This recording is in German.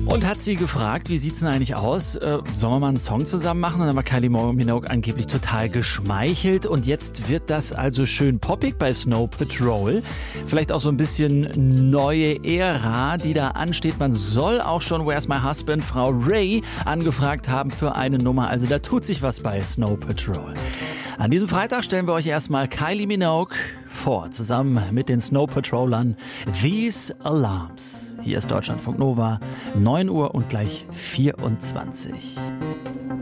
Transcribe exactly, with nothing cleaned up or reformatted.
Und hat sie gefragt, wie sieht's denn eigentlich aus? Äh, sollen wir mal einen Song zusammen machen? Und dann war Kylie Minogue angeblich total geschmeichelt. Und jetzt wird das also schön poppig bei Snow Patrol. Vielleicht auch so ein bisschen neue Ära, die da ansteht. Man soll auch schon Where's My Husband, Frau Ray, angefragt haben für eine Nummer. Also da tut sich was bei Snow Patrol. An diesem Freitag stellen wir euch erstmal Kylie Minogue vor, zusammen mit den Snow Patrolern These Alarms. Hier ist Deutschlandfunk Nova, neun Uhr und gleich vierundzwanzig.